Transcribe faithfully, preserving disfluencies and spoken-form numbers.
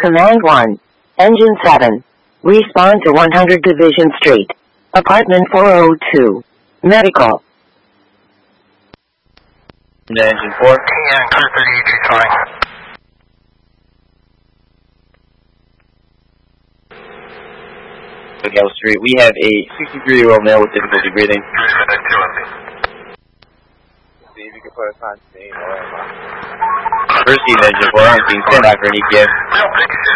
Command one. Engine seven. Respond to one hundred Division Street. Apartment four oh two. Medical. Engine four. Yeah, clear thirty-eight, three calling. Miguel Street. We have a sixty-three-year-old male with difficulty breathing. See if you can put us on scene. Proceed, Engine four. I'm being sent out for an E T S.